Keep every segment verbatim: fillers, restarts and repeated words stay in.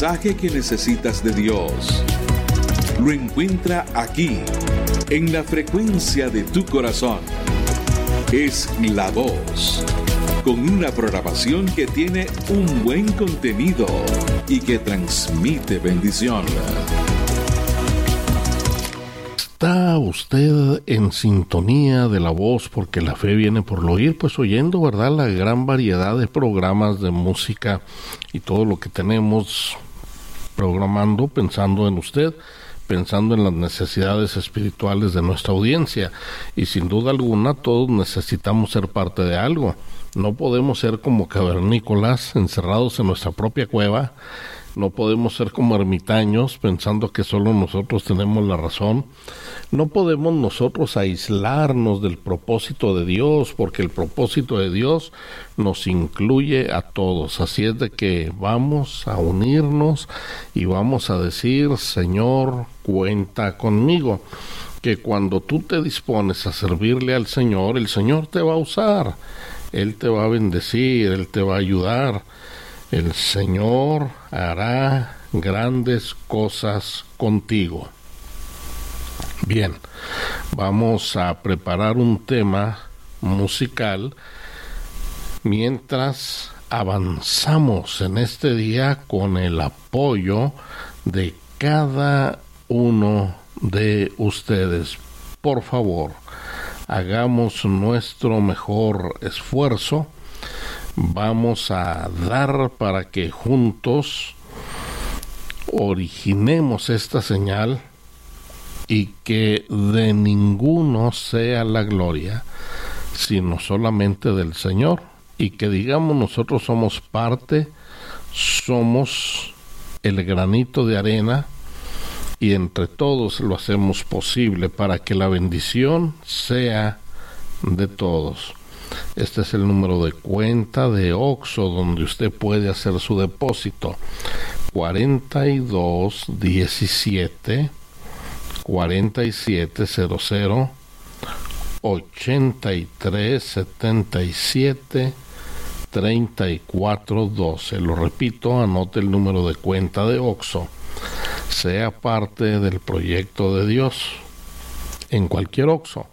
mensaje que necesitas de Dios lo encuentra aquí, en la frecuencia de tu corazón. Es La Voz, con una programación que tiene un buen contenido y que transmite bendición. ¿Está usted en sintonía de La Voz porque la fe viene por lo oír? Pues oyendo, ¿verdad?, la gran variedad de programas de música y todo lo que tenemos programando, pensando en usted, pensando en las necesidades espirituales de nuestra audiencia. Y sin duda alguna todos necesitamos ser parte de algo. No podemos ser como cavernícolas encerrados en nuestra propia cueva. No podemos ser como ermitaños pensando que solo nosotros tenemos la razón. No podemos nosotros aislarnos del propósito de Dios, porque el propósito de Dios nos incluye a todos. Así es de que vamos a unirnos y vamos a decir: Señor, cuenta conmigo. Que cuando tú te dispones a servirle al Señor, el Señor te va a usar. Él te va a bendecir, Él te va a ayudar. El Señor hará grandes cosas contigo. Bien, vamos a preparar un tema musical mientras avanzamos en este día con el apoyo de cada uno de ustedes. Por favor, hagamos nuestro mejor esfuerzo. Vamos a dar para que juntos originemos esta señal y que de ninguno sea la gloria, sino solamente del Señor, y que digamos nosotros somos parte, somos el granito de arena, y entre todos lo hacemos posible para que la bendición sea de todos. Este es el número de cuenta de Oxxo donde usted puede hacer su depósito: cuarenta y dos diecisiete cuarenta y siete cero cero ochenta y tres setenta y siete treinta y cuatro doce. Lo repito, anote el número de cuenta de Oxxo. Sea parte del proyecto de Dios en cualquier Oxxo.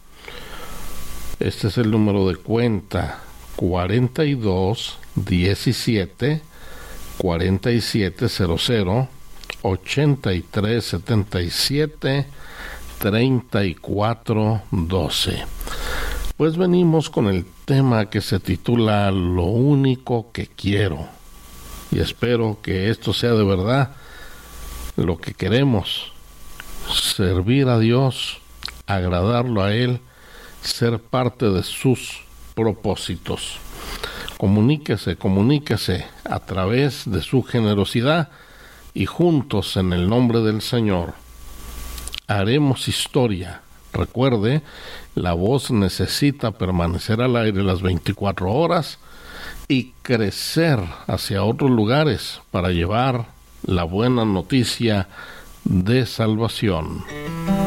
Este es el número de cuenta: cuarenta y dos diecisiete cuarenta y siete cero cero ochenta y tres setenta y siete treinta y cuatro doce. Pues venimos con el tema que se titula Lo único que quiero, y espero que esto sea de verdad lo que queremos: servir a Dios, agradarlo a Él, ser parte de sus propósitos. Comuníquese, comuníquese a través de su generosidad, y juntos en el nombre del Señor haremos historia. Recuerde, La Voz necesita permanecer al aire las veinticuatro horas y crecer hacia otros lugares para llevar la buena noticia de salvación.